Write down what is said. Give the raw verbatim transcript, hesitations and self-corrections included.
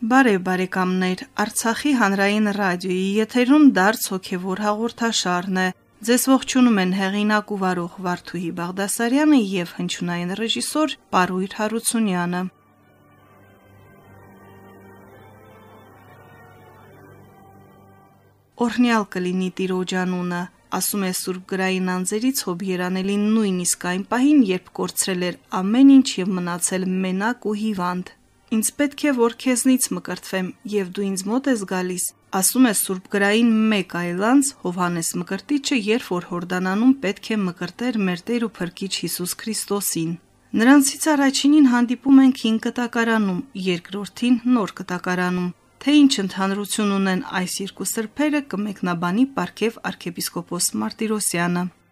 Բարև բարեկամներ, Արցախի հանրային ռադիոյի եթերում դարձ հոգևոր հաղորդաշարն է։ Ձեզ ողջունում են հեղինակ ու վարող Վարդուհի Բաղդասարյանը եւ հնչյունային ռեժիսոր Պարույր Հարությունյանը։ Օրհնյալ կլինի Տիրոջ անունը, ասում է Սուրբ գրային անձերից Հոբ Երանելին նույնիսկ այն պահին, երբ կորցրել էր ամեն ինչ եւ մնացել մենակ ու հիվանդ։ Ինձ պետք է, որ քեզնից մկրտվեմ, եւ դու ինձ մոտ ես գալիս, ասում է Սուրբ գրային մեկ այլ անձ Հովհաննես Մկրտիչը, երբ որ Հորդանանում պետք է մկրտեր մեր Տեր ու Փրկիչ Հիսուս Քրիստոսին։ Նրանցից առաջինին հանդիպում ենք Հին Կտակարանում, երկրորդին Նոր Կտակարանում։ Թե ինչ ընդհանրություն ունեն այս երկու սրբերը, կմեկնաբանի Պարքև arczepiskopos Մարտիրոսյանը։